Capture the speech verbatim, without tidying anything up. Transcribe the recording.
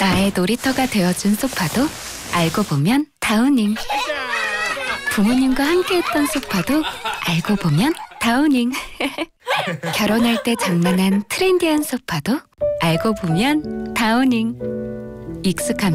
나의 놀이터가 되어준 소파도 알고 보면 다우닝. 부모님과 함께했던 소파도 알고 보면 다우닝. 결혼할 때 장만한 트렌디한 소파도 알고 보면 다우닝. 익숙함